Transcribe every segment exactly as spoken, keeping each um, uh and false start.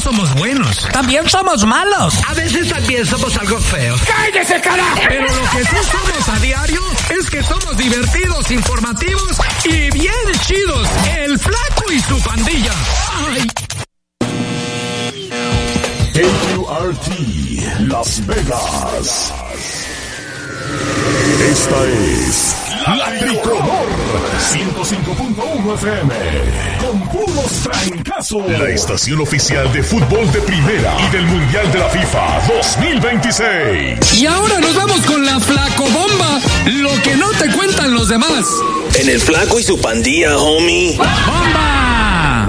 somos buenos. También somos malos. A veces también somos algo feos. ¡Cállese, carajo! Pero lo que sí somos a diario es que somos divertidos, informativos y bien chidos. El Flaco y su pandilla. ¡Ay! K Q R T Las Vegas. Esta es La Tricolor ciento cinco punto uno F M con puros trancazos. La estación oficial de fútbol de primera y del Mundial de la FIFA dos mil veintiséis. Y ahora nos vamos con la Flaco Bomba, lo que no te cuentan los demás. En el Flaco y su pandilla, homie. ¡Bomba!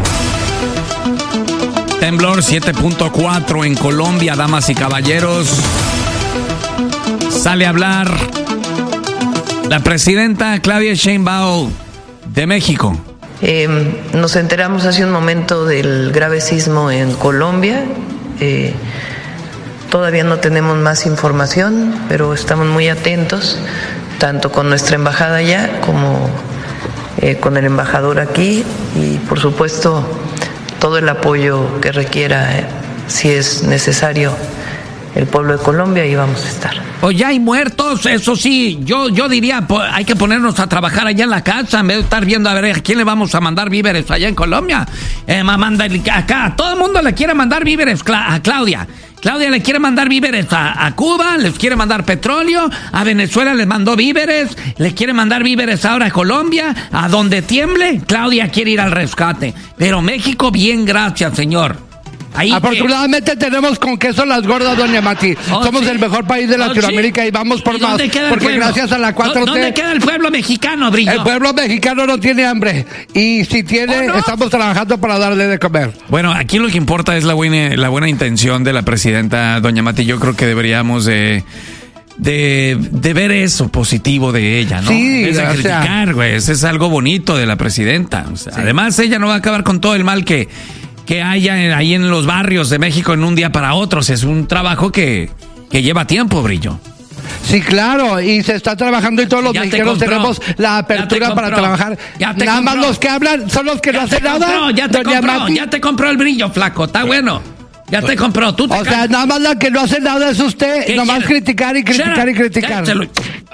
Temblor siete punto cuatro en Colombia, damas y caballeros. Sale a hablar la presidenta Claudia Sheinbaum de México. Eh, nos enteramos hace un momento del grave sismo en Colombia. Eh, todavía no tenemos más información, pero estamos muy atentos, tanto con nuestra embajada allá como eh, con el embajador aquí, y por supuesto todo el apoyo que requiera, eh, si es necesario, el pueblo de Colombia, y vamos a estar. Pues ya hay muertos, eso sí, yo yo diría, pues, hay que ponernos a trabajar allá en la casa en vez de estar viendo a ver a quién le vamos a mandar víveres allá en Colombia. Eh, manda acá, todo el mundo le quiere mandar víveres a Claudia. Claudia le quiere mandar víveres a, a Cuba, les quiere mandar petróleo, a Venezuela les mandó víveres, le quiere mandar víveres ahora a Colombia, a donde tiemble, Claudia quiere ir al rescate. Pero México, bien, gracias, señor. Ahí afortunadamente que... tenemos con queso las gordas, doña Mati. Oh, Somos sí. el mejor país de Latinoamérica, oh, sí. Y vamos por ¿Y más. Porque pueblo? gracias a la cuatro T. ¿Dónde queda el pueblo mexicano, Brillo? El pueblo mexicano no tiene hambre. Y si tiene, ¿oh, no? Estamos trabajando para darle de comer. Bueno, aquí lo que importa es la buena, la buena intención de la presidenta, doña Mati. Yo creo que deberíamos de... De, de ver eso positivo de ella, ¿no? Sí, es de o criticar, güey. Eso es algo bonito de la presidenta. O sea, sí. Además, ella no va a acabar con todo el mal que, que haya ahí en los barrios de México en un día para otro. Es un trabajo que, que lleva tiempo, Brillo. Sí, claro, y se está trabajando y todos los ya mexicanos tenemos la apertura para trabajar. Nada compró. Más los que hablan son los que ya no hacen compró, nada. Ya te compró, Mati. Ya te compró el Brillo, flaco, está bueno. Ya te compró, tú te O sea, nada más la que no hace nada es usted, nomás criticar y criticar y criticar. Cállate.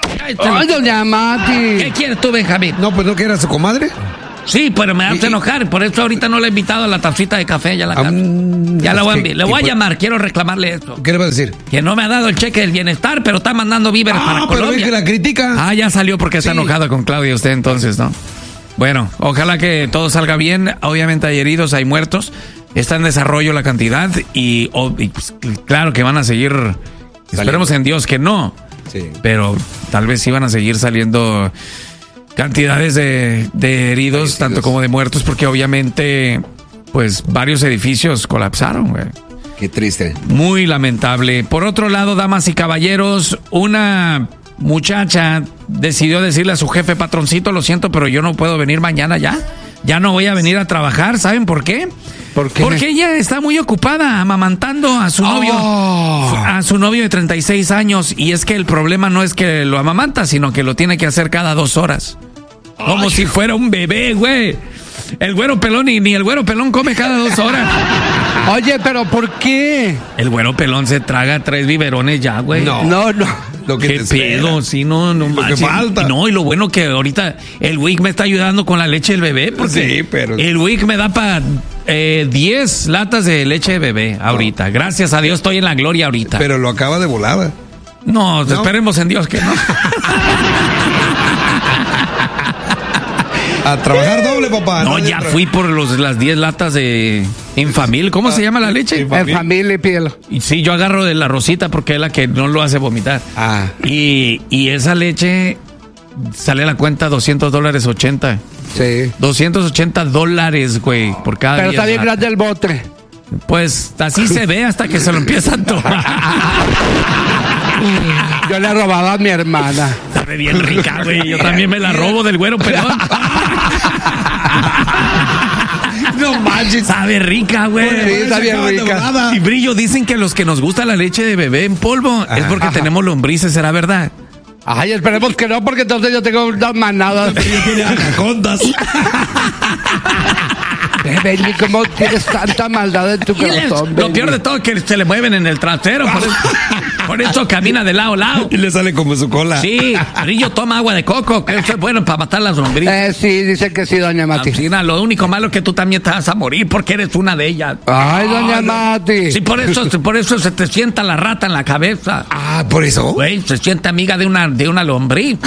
Ay, doña Mati. ¿Qué quieres tú, Benjamín? No, pues no que era su comadre. Sí, pero me hace enojar, por eso ahorita no le he invitado a la tacita de café ya la casa. Um, ya la voy a enviar. Le voy a llamar, quiero reclamarle esto. ¿Qué le va a decir? Que no me ha dado el cheque del bienestar, pero está mandando víveres ah, para pero Colombia. Ve que la critica. Ah, ya salió porque está sí. enojado con Claudia usted entonces, ¿no? Bueno, ojalá que todo salga bien. Obviamente hay heridos, hay muertos. Está en desarrollo la cantidad y, oh, y pues, claro que van a seguir. Saliendo. Esperemos en Dios que no. Sí. Pero tal vez sí van a seguir saliendo cantidades de, de heridos, sí, tanto como de muertos, porque obviamente, pues, varios edificios colapsaron, güey. Qué triste. Muy lamentable. Por otro lado, damas y caballeros, una muchacha decidió decirle a su jefe, patroncito, lo siento, pero yo no puedo venir mañana ya. Ya no voy a venir a trabajar, ¿saben por qué? ¿Por qué? Porque ella está muy ocupada amamantando a su novio, oh. a su novio de treinta y seis años, y es que el problema no es que lo amamanta, sino que lo tiene que hacer cada dos horas. Como Ay. si fuera un bebé, güey. El güero pelón y ni el güero pelón come cada dos horas. Oye, pero ¿por qué? El güero pelón se traga tres biberones ya, güey. No, no, no. Lo que ¿Qué pedo? Sí, no, no más. Lo que falta. No, y lo bueno que ahorita el W I C me está ayudando con la leche del bebé. Porque sí, pero... el W I C me da para eh, diez latas de leche de bebé ahorita. No. Gracias a Dios estoy en la gloria ahorita. Pero lo acaba de volada. No, ¿no? Esperemos en Dios que no. A trabajar doble, papá. No, no ya fui por los, las diez latas de Infamil. ¿Cómo ah, se llama la leche? Infamil y piel. Y sí, yo agarro de la rosita porque es la que no lo hace vomitar. Ah. Y, y esa leche sale a la cuenta doscientos dólares ochenta. Sí. doscientos ochenta dólares, güey, por cada Pero día. está bien grande el bote. Pues así se ve hasta que se lo empiezan a tomar. Yo le robaba a mi hermana. Sabe bien rica, güey. Yo también me la robo del güero pelón. No manches. Sabe rica, güey. Sí, está bien rica. Y Brillo, dicen que los que nos gusta la leche de bebé en polvo Ajá. es porque Ajá. tenemos lombrices, ¿será verdad? Ay, esperemos que no, porque entonces yo tengo unas manadas. Yo tiene anacondas. Benny, ¿cómo tienes tanta maldad en tu Y les- corazón, lo Benny? peor de todo es que se le mueven en el trasero. Por eso, por eso camina de lado a lado. Y le sale como su cola. Sí, Rillo toma agua de coco, que eso es bueno para matar las lombrices. Eh, sí, dice que sí, doña Mati. Alcina, lo único malo es que tú también te vas a morir porque eres una de ellas. Ay, doña Mati. Sí, por eso, por eso se te sienta la rata en la cabeza. Ah, ¿por eso? Güey, se siente amiga de una, de una lombriz.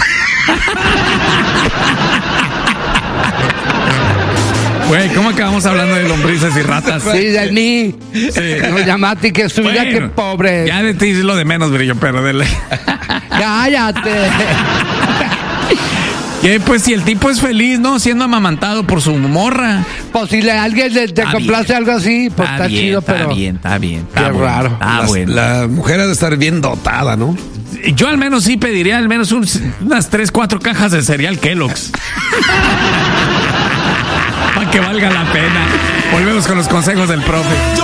Güey, ¿cómo acabamos hablando de lombrices y ratas? Sí, de mí. Doña Mati, que su vida, Bueno, qué pobre. Ya de ti es lo de menos, Brillo, pero dele. Cállate. Que pues si el tipo es feliz, ¿no? Siendo amamantado por su morra. Pues si le, alguien le, te Está complace bien. algo así, pues está, bien, chido, está pero... bien, está bien. Está Qué bueno, raro. Está Las- bueno. La mujer ha de estar bien dotada, ¿no? Yo al menos sí pediría al menos un- unas tres, cuatro cajas de cereal Kellogg's. Para que valga la pena. Volvemos con los consejos del profe.